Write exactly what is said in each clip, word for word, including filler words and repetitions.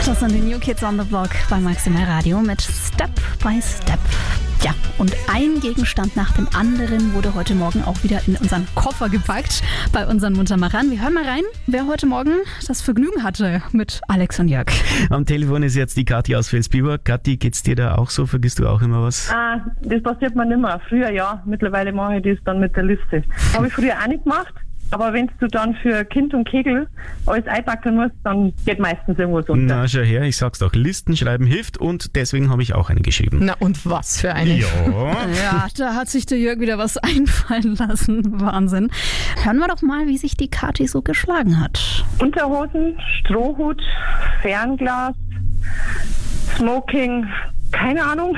Das sind die New Kids on the Block bei Maximal Radio mit Step by Step. Ja, und ein Gegenstand nach dem anderen wurde heute Morgen auch wieder in unseren Koffer gepackt bei unseren Muntermachern. Wir hören mal rein, wer heute Morgen das Vergnügen hatte mit Alex und Jörg. Am Telefon ist jetzt die Kathi aus Vilsbiburg. Kathi, geht's dir da auch so? Vergisst du auch immer was? Ah, das passiert mir nicht mehr. Früher ja, mittlerweile mache ich das dann mit der Liste. Habe ich früher auch nicht gemacht. Aber wenn du dann für Kind und Kegel alles einpacken musst, dann geht meistens irgendwas unter. Na, schau her, ich sag's doch, Listen schreiben hilft und deswegen habe ich auch eine geschrieben. Na und was für eine? Ja. Ja, da hat sich der Jörg wieder was einfallen lassen. Wahnsinn. Hören wir doch mal, wie sich die Kathi so geschlagen hat. Unterhosen, Strohhut, Fernglas, Smoking, keine Ahnung.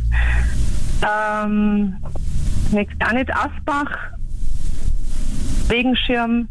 Ähm, nächstes auch nicht Asbach. Regenschirm.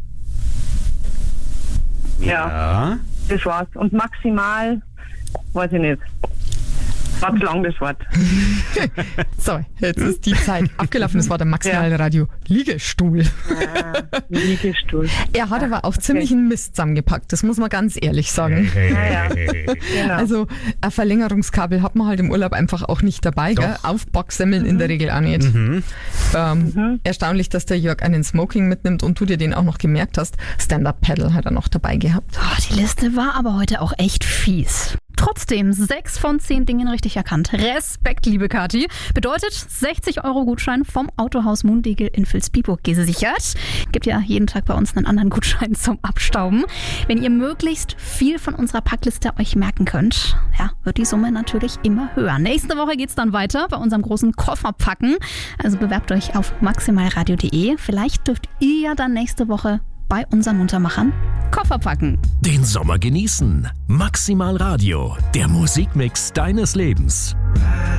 Ja, Ja. das war's. Und maximal, weiß ich nicht. Was lang das Wort. So, jetzt ist die Zeit abgelaufen. Das war der Maximal Radio Liegestuhl. Ah, Liegestuhl. Er hat aber auch ziemlich einen Mist zusammengepackt, das muss man ganz ehrlich sagen. Naja, genau. Also ein Verlängerungskabel hat man halt im Urlaub einfach auch nicht dabei, gell? Aufbacksemmeln in der Regel auch nicht. Mhm. Ähm, Mhm. Erstaunlich, dass der Jörg einen Smoking mitnimmt und du dir den auch noch gemerkt hast. Stand-Up-Paddle hat er noch dabei gehabt. Oh, die Liste war aber heute auch echt fies. Trotzdem sechs von zehn Dingen richtig erkannt. Respekt, liebe Kathi. Bedeutet sechzig Euro Gutschein vom Autohaus Mundigel in Vilsbiburg gesichert. Gibt ja jeden Tag bei uns einen anderen Gutschein zum Abstauben. Wenn ihr möglichst viel von unserer Packliste euch merken könnt, ja, wird die Summe natürlich immer höher. Nächste Woche geht's dann weiter bei unserem großen Kofferpacken. Also bewerbt euch auf maximalradio punkt de. Vielleicht dürft ihr ja dann nächste Woche bei unseren Muntermachern Koffer packen. Den Sommer genießen. Maximal Radio, der Musikmix deines Lebens.